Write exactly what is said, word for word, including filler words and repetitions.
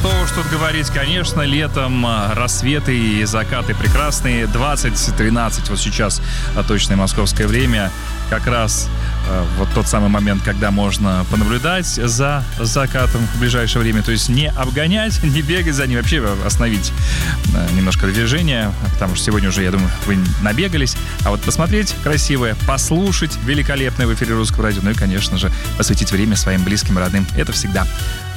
что уж тут говорить, конечно, летом рассветы и закаты прекрасные. двадцать тринадцать вот сейчас точное московское время. Как раз э, вот тот самый момент, когда можно понаблюдать за закатом в ближайшее время. То есть не обгонять, не бегать за ним, вообще остановить э, немножко движение, потому что сегодня уже, я думаю, вы набегались. А вот посмотреть красивое, послушать великолепное в эфире Русского радио, ну и, конечно же, посвятить время своим близким и родным. Это всегда